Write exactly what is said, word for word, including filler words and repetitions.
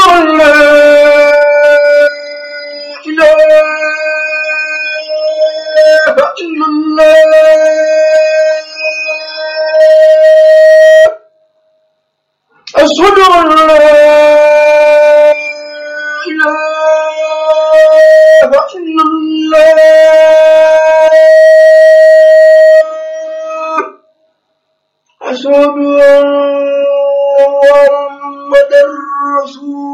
أن لا إله إلا الله أشهد أن لا إله إلا الله أشهد أن محمدا رسول